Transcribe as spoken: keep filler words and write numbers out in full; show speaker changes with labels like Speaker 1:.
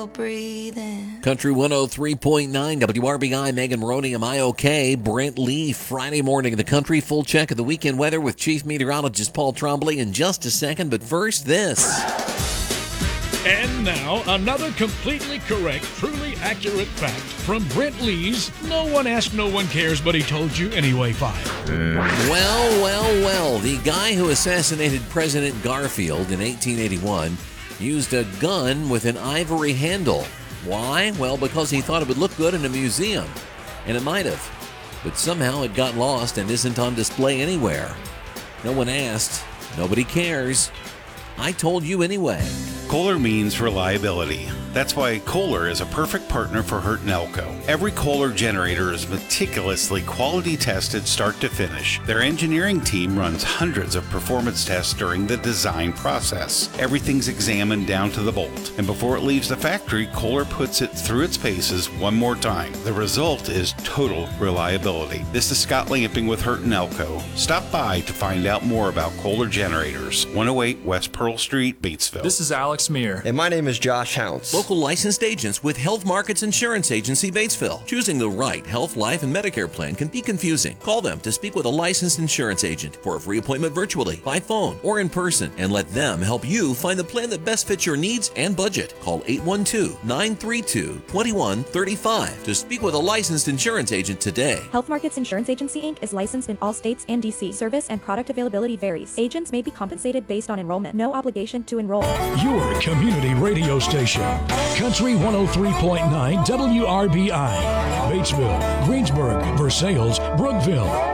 Speaker 1: still breathing.
Speaker 2: Country one oh three point nine, W R B I, Megan Maroney, am I okay? Brent Lee, Friday morning in the country. Full check of the weekend weather with Chief Meteorologist Paul Trombley in just a second. But first, this.
Speaker 3: And now, another completely correct, truly accurate fact from Brent Lee's No One Asked, No One Cares, But He Told You Anyway file.
Speaker 2: Well, well, well. The guy who assassinated President Garfield in eighteen eighty-one used a gun with an ivory handle. Why? Well, because he thought it would look good in a museum. And it might have. But somehow it got lost and isn't on display anywhere. No one asked. Nobody cares. I told you anyway.
Speaker 4: Kohler means reliability. That's why Kohler is a perfect partner for Hurt and Elko. Every Kohler generator is meticulously quality tested start to finish. Their engineering team runs hundreds of performance tests during the design process. Everything's examined down to the bolt. And before it leaves the factory, Kohler puts it through its paces one more time. The result is total reliability. This is Scott Lamping with Hurt and Elko. Stop by to find out more about Kohler generators. one oh eight West Pearl Street, Batesville.
Speaker 5: This is Alex Meir.
Speaker 6: And my name is Josh Hounce.
Speaker 2: Local licensed agents with Health Markets Insurance Agency, Batesville. Choosing the right health, life, and Medicare plan can be confusing. Call them to speak with a licensed insurance agent for a free appointment virtually, by phone, or in person, and let them help you find the plan that best fits your needs and budget. Call eight one two, nine three two, two one three five to speak with a licensed insurance agent today.
Speaker 7: Health Markets Insurance Agency, Incorporated is licensed in all states and D C. Service and product availability varies. Agents may be compensated based on enrollment. No obligation to enroll.
Speaker 3: Your community radio station. Country one oh three point nine W R B I. Batesville, Greensburg, Versailles, Brookville.